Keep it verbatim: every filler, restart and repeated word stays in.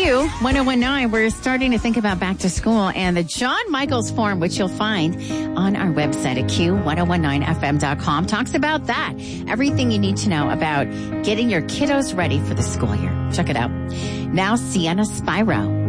Q one oh one nine, we're starting to think about back to school and the John Michaels Forum, which you'll find on our website at Q ten nineteen F M dot com, talks about that. Everything you need to know about getting your kiddos ready for the school year. Check it out. Now, Sienna Spiro